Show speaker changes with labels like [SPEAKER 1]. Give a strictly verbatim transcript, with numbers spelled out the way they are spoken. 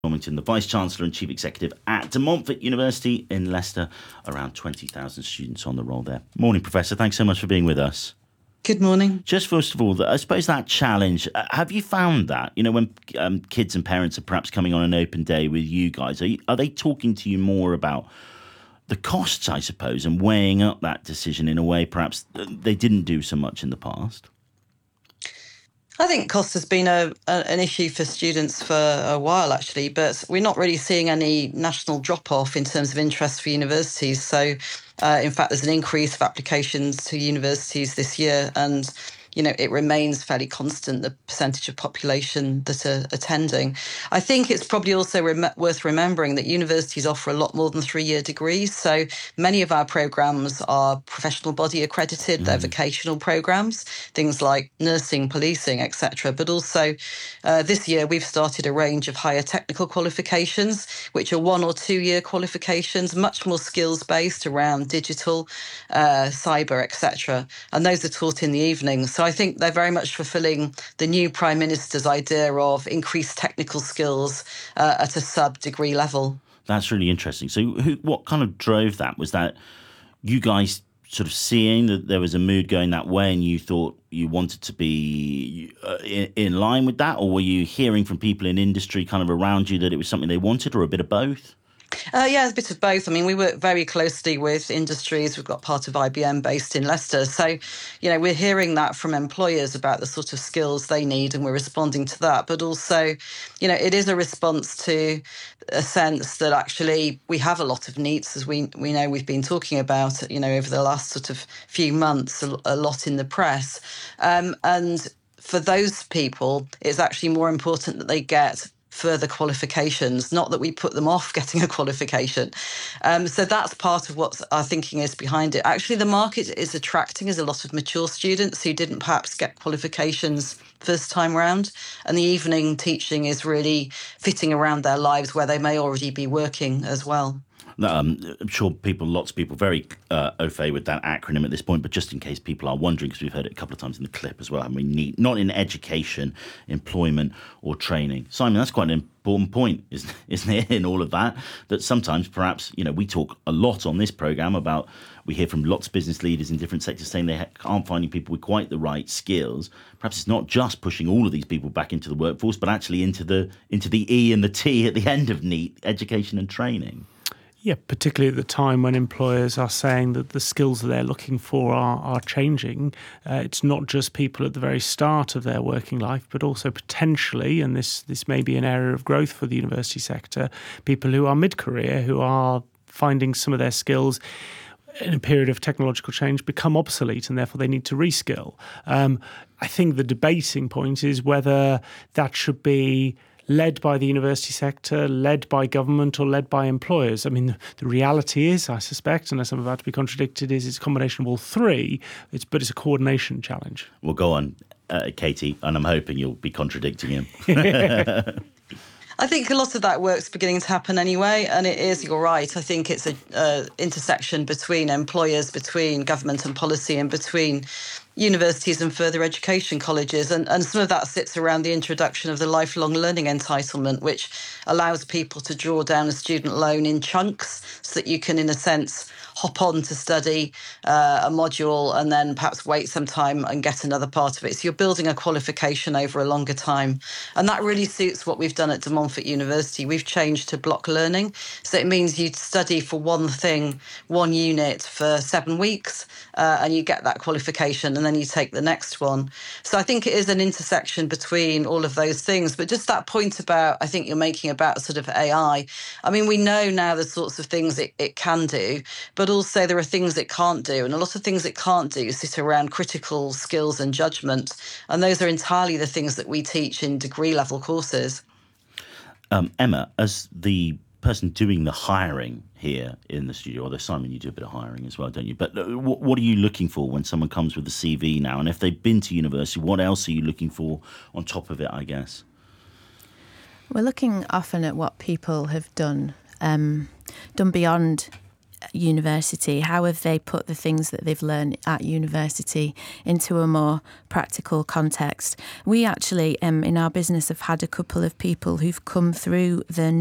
[SPEAKER 1] Normington, the Vice-Chancellor and Chief Executive at De Montfort University in Leicester. Around twenty thousand students on the roll there. Morning, Professor. Thanks so much for being with us.
[SPEAKER 2] Good morning.
[SPEAKER 1] Just first of all, I suppose that challenge, uh, have you found that, you know, when um, kids and parents are perhaps coming on an open day with you guys, are, you, are they talking to you more about the costs, I suppose, and weighing up that decision in a way perhaps they didn't do so much in the past?
[SPEAKER 2] I think cost has been a, a an issue for students for a while, actually, but we're not really seeing any national drop-off in terms of interest for universities. So, uh, in fact, there's an increase of applications to universities this year, and you know, it remains fairly constant, the percentage of population that are attending. I think it's probably also rem- worth remembering that universities offer a lot more than three-year degrees. So many of our programmes are professional body accredited, mm. they're vocational programmes, things like nursing, policing, et cetera. But also uh, this year we've started a range of higher technical qualifications, which are one or two-year qualifications, much more skills-based around digital, uh, cyber, et cetera. And those are taught in the evenings. So I think they're very much fulfilling the new Prime Minister's idea of increased technical skills uh, at a sub-degree level.
[SPEAKER 1] That's really interesting. So who, what kind of drove that? Was that you guys sort of seeing that there was a mood going that way and you thought you wanted to be uh, in, in line with that? Or were you hearing from people in industry kind of around you that it was something they wanted, or a bit of both?
[SPEAKER 2] Uh, yeah, a bit of both. I mean, we work very closely with industries. We've got part of I B M based in Leicester. So, you know, we're hearing that from employers about the sort of skills they need, and we're responding to that. But also, you know, it is a response to a sense that actually we have a lot of needs, as we we know we've been talking about, you know, over the last sort of few months, a, a lot in the press. Um, and for those people, it's actually more important that they get further qualifications, not that we put them off getting a qualification. Um, so that's part of what our thinking is behind it. Actually, the market is attracting is a lot of mature students who didn't perhaps get qualifications first time round, and the evening teaching is really fitting around their lives where they may already be working as well.
[SPEAKER 1] Um, I'm sure people, lots of people, very uh, au fait with that acronym at this point, but just in case people are wondering, because we've heard it a couple of times in the clip as well, I mean, need, not in education, employment or training. Simon, that's quite an important point, isn't, isn't it, in all of that, that sometimes perhaps, you know, we talk a lot on this programme about, we hear from lots of business leaders in different sectors saying they aren't finding people with quite the right skills. Perhaps it's not just pushing all of these people back into the workforce, but actually into the into the E and the T at the end of NEET, education and training.
[SPEAKER 3] Yeah, particularly at the time when employers are saying that the skills that they're looking for are, are changing. Uh, it's not just people at the very start of their working life, but also potentially, and this, this may be an area of growth for the university sector, people who are mid-career, who are finding some of their skills in a period of technological change become obsolete, and therefore they need to reskill. Um, I think the debating point is whether that should be led by the university sector, led by government, or led by employers. I mean, the, the reality is, I suspect, unless I'm about to be contradicted, is it's a combination of all three, it's, but it's a coordination challenge.
[SPEAKER 1] Well, go on, uh, Katie, and I'm hoping you'll be contradicting him.
[SPEAKER 2] I think a lot of that work's beginning to happen anyway, and it is, you're right, I think it's an uh, intersection between employers, between government and policy, and between universities and further education colleges. And, and some of that sits around the introduction of the lifelong learning entitlement, which allows people to draw down a student loan in chunks so that you can, in a sense, hop on to study uh, a module and then perhaps wait some time and get another part of it. So you're building a qualification over a longer time. And that really suits what we've done at De Montfort University. We've changed to block learning. So it means you study for one thing, one unit for seven weeks, uh, and you get that qualification, and then you take the next one. So I think it is an intersection between all of those things. But just that point about, I think you're making about sort of A I. I mean, we know now the sorts of things it, it can do, but also there are things it can't do. And a lot of things it can't do sit around critical skills and judgment. And those are entirely the things that we teach in degree level courses.
[SPEAKER 1] Um, Emma, as the person doing the hiring here in the studio, although Simon, you do a bit of hiring as well, don't you? But what, what are you looking for when someone comes with a C V now? And if they've been to university, what else are you looking for on top of it, I guess?
[SPEAKER 4] We're looking often at what people have done, um, done beyond university? How have they put the things that they've learned at university into a more practical context? We actually, um, in our business, have had a couple of people who've come through the